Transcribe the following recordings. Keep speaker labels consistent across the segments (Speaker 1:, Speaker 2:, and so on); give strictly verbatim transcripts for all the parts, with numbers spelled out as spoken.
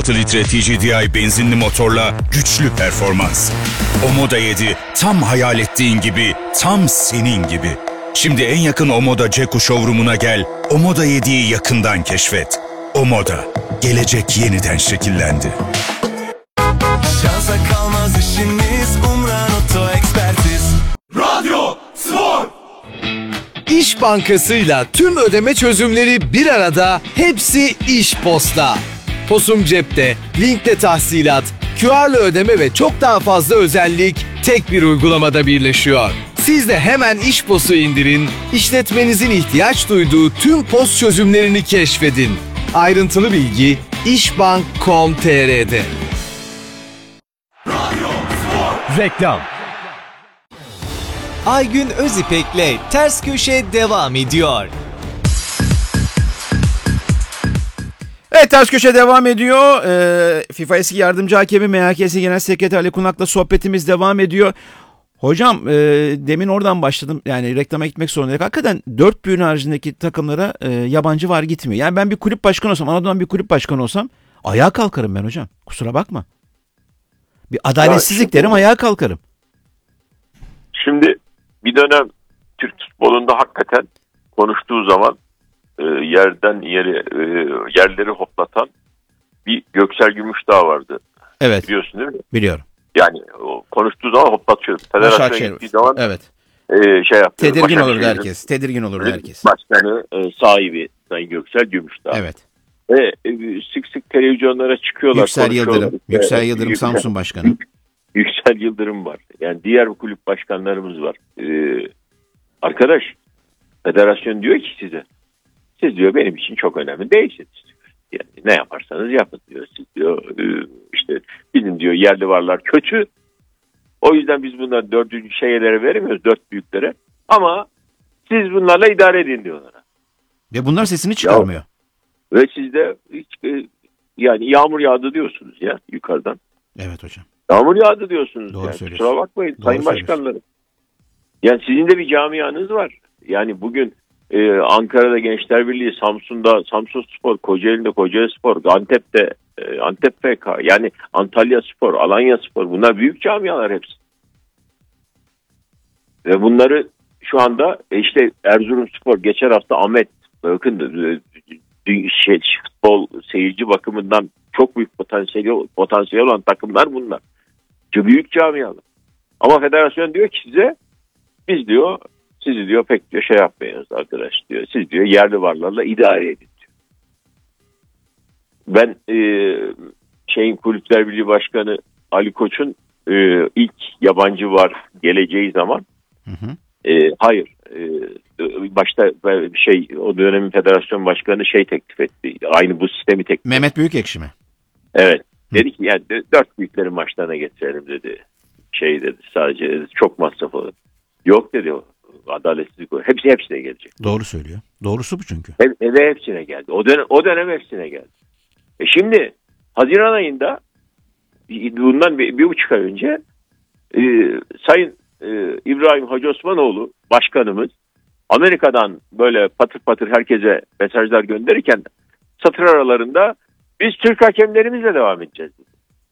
Speaker 1: altı litre T G D I benzinli motorla güçlü performans. Omoda yedi tam hayal ettiğin gibi, tam senin gibi. Şimdi en yakın Omoda Ceko showroom'una gel, Omoda yediyi yakından keşfet. Omoda, gelecek yeniden şekillendi.
Speaker 2: Şansa kalmaz işiniz, Umran Oto Ekspertiz.
Speaker 3: Radyo Spor.
Speaker 4: İş Bankası'yla tüm ödeme çözümleri bir arada, hepsi İş Posta. Posum cepte, linkle tahsilat, Q R'lı ödeme ve çok daha fazla özellik tek bir uygulamada birleşiyor. Siz de hemen İş Post'u indirin, işletmenizin ihtiyaç duyduğu tüm post çözümlerini keşfedin. Ayrıntılı bilgi işbank nokta com nokta tr'de.
Speaker 5: Reklam.
Speaker 6: Aygün Özipek'le Ters Köşe devam ediyor.
Speaker 5: Evet, Ters Köşe devam ediyor. Ee, FIFA eski yardımcı hakemi M H K S Genel Sekreteri Ali Kunak'la sohbetimiz devam ediyor. Hocam e, demin oradan başladım, yani reklama gitmek zorundayım. Hakikaten dört büyüğün haricindeki takımlara e, yabancı var gitmiyor. Yani ben bir kulüp başkanı olsam, Anadolu'dan bir kulüp başkanı olsam ayağa kalkarım ben hocam. Kusura bakma. Bir adaletsizlik derim, ayağa kalkarım.
Speaker 7: Şimdi bir dönem Türk futbolunda hakikaten konuştuğu zaman e, yerden yere e, yerleri hoplatan bir Göksel Gümüşdağ vardı.
Speaker 5: Evet.
Speaker 7: Biliyorsun değil mi?
Speaker 5: Biliyorum.
Speaker 7: Yani o konuştuğu zaman hoplatıyor. Federasyona gittiği zaman
Speaker 5: evet.
Speaker 7: e, şey yaptı.
Speaker 5: Tedirgin olurdu herkes. Tedirgin olurdu herkes.
Speaker 7: Başkanı, e, sahibi Sayın Göksel Gümüşdağ.
Speaker 5: Evet.
Speaker 7: Ve e, sık sık televizyonlara çıkıyorlar.
Speaker 5: Yüksel Yıldırım. Yüksel Yıldırım Yüksel, Samsun Başkanı.
Speaker 7: Yüksel Yıldırım var. Yani diğer kulüp başkanlarımız var. Ee, arkadaş, federasyon diyor ki size, siz diyor benim için çok önemli değilsiniz. Yani ne yaparsanız yapın diyor. Siz diyor e, işte bizim diyor yerli varlar kötü. O yüzden biz bunları dördüncü şeylere veremiyoruz, dört büyüklere. Ama siz bunlarla idare edin diyorlar.
Speaker 5: Ve bunlar sesini çıkarmıyor.
Speaker 7: Ya, ve siz de hiç, e, yani yağmur yağdı diyorsunuz ya yukarıdan.
Speaker 5: Evet hocam.
Speaker 7: Yağmur yağdı diyorsunuz.
Speaker 5: Doğru
Speaker 7: yani.
Speaker 5: söylüyorsun.
Speaker 7: Kusura bakmayın
Speaker 5: Doğru
Speaker 7: sayın başkanlarım. Yani sizin de bir camianız var. Yani bugün e, Ankara'da Gençler Birliği, Samsun'da Samsun Spor, Kocaeli'nde Kocaeli Spor, Antep'te e, Antep F K, yani Antalya Spor, Alanya Spor, bunlar büyük camialar hepsi. Ve bunları şu anda e, işte Erzurum Spor geçen hafta Ahmet, bakın e, şey, futbol seyirci bakımından çok büyük potansiyel potansiyel olan takımlar bunlar. Çok büyük camialar. Ama federasyon diyor ki size, biz diyor sizi diyor pek diyor şey yapmayınız arkadaş diyor. Siz diyor yerli varlarla idare edin diyor. Ben e, şeyin Kulüpler Birliği Başkanı Ali Koç'un e, ilk yabancı var geleceği zaman hı hı. E, hayır e, başta şey o dönemin federasyon başkanı şey teklif etti. Aynı bu sistemi teklif etti.
Speaker 5: Mehmet Büyükekşi mi?
Speaker 7: Evet. Dedi ki yani dört büyükleri maçlarına getirelim dedi. Şey dedi sadece dedi, çok masraf olur. Yok dedi o. Adaletsizlik olur. Hepsi hepsine gelecek.
Speaker 5: Doğru söylüyor. Doğrusu bu çünkü.
Speaker 7: Ve hepsine geldi. O dönem, o dönem hepsine geldi. E şimdi Haziran ayında bundan bir, bir buçuk ay önce e, Sayın e, İbrahim Hacı Osmanoğlu başkanımız Amerika'dan böyle patır patır herkese mesajlar gönderirken satır aralarında biz Türk hakemlerimizle devam edeceğiz dedi.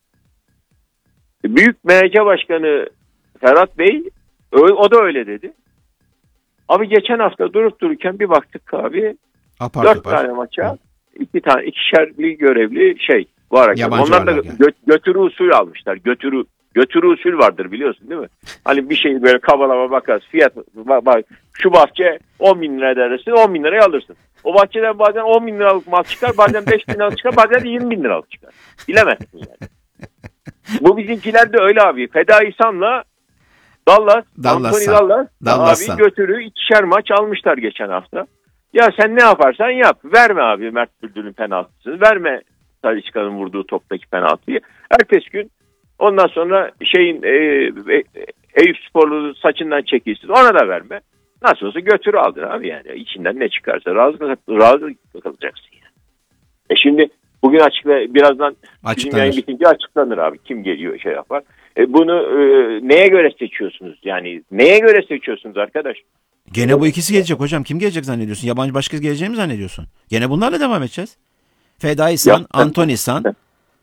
Speaker 7: Büyük M H K Başkanı Ferhat Bey o da öyle dedi. Abi geçen hafta durup dururken bir baktık abi
Speaker 5: apar
Speaker 7: dört
Speaker 5: apar.
Speaker 7: tane maça iki tane ikişerli görevli şey var.
Speaker 5: Yabancı
Speaker 7: onlar da
Speaker 5: yani.
Speaker 7: gö- götürü usul almışlar. Götürü götürü usul vardır biliyorsun değil mi? Hani bir şey böyle kabalama bakarsın fiyat bak, bak şu bahçe on bin lira dersin on bin liraya alırsın. O bahçeden bazen on bin liralık mal çıkar, bazen beş bin liralık çıkar, bazen de yirmi bin liralık çıkar. Bilemezsin yani. Bu bizimkiler de öyle abi. Feda İhsan'la Dallas, Anthony Dallas, Dallas abi götürü ikişer maç almışlar geçen hafta. Ya sen ne yaparsan yap. Verme abi Mert Bülbül'ün penaltısını. Verme Talisca'nın vurduğu toptaki penaltıyı. Ertesi gün ondan sonra şeyin e, e, Eyüp Sporlu saçından çekilsin. Ona da verme. Nasıl olsa götürü aldın abi yani. İçinden ne çıkarsa razı, razı kalacaksın yani. E şimdi bugün açıkla birazdan bizim yayın bitince açıklanır abi. Kim geliyor şey yapar. E bunu e, neye göre seçiyorsunuz? Yani neye göre seçiyorsunuz arkadaş?
Speaker 5: Gene bu ikisi gelecek hocam. Kim gelecek zannediyorsun? Yabancı başka geleceğini mi zannediyorsun? Gene bunlarla devam edeceğiz. Feda İhsan, Anthony İhsan,